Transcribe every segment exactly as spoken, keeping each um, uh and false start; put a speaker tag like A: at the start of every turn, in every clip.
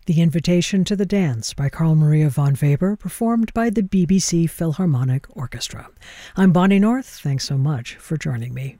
A: The Invitation to the Dance by Carl Maria von Weber, performed by the B B C Philharmonic Orchestra. I'm Bonnie North. Thanks so much for joining me.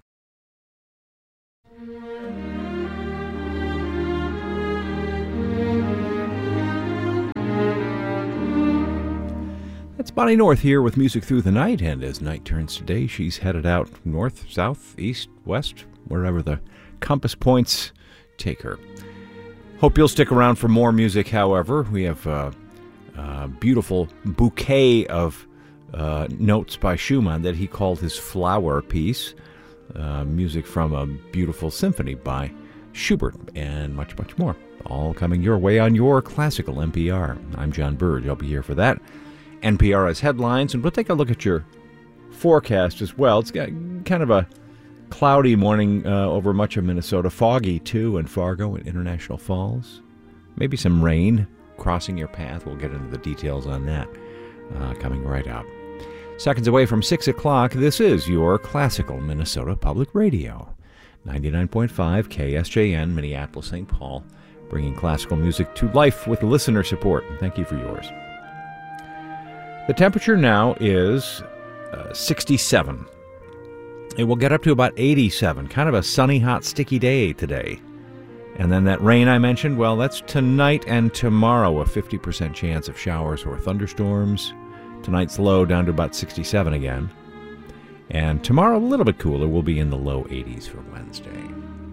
B: It's Bonnie North here with Music Through the Night, and as night turns to day, she's headed out north, south, east, west, wherever the compass points take her. Hope you'll stick around for more music, however. We have a, a beautiful bouquet of uh, notes by Schumann that he called his flower piece, uh, music from a beautiful symphony by Schubert, and much, much more. All coming your way on your classical N P R. I'm John Burge. I'll be here for that. N P R has headlines, and we'll take a look at your forecast as well. It's got kind of a cloudy morning uh, over much of Minnesota. Foggy, too, in Fargo and International Falls. Maybe some rain crossing your path. We'll get into the details on that uh, coming right up. Seconds away from six o'clock, this is your classical Minnesota Public Radio. ninety-nine point five K S J N, Minneapolis, Saint Paul, bringing classical music to life with listener support. Thank you for yours. The temperature now is uh, sixty-seven. It will get up to about eighty-seven. Kind of a sunny, hot, sticky day today. And then that rain I mentioned, well, that's tonight and tomorrow, a fifty percent chance of showers or thunderstorms. Tonight's low down to about sixty-seven again. And tomorrow, a little bit cooler. We'll be in the low eighties for Wednesday.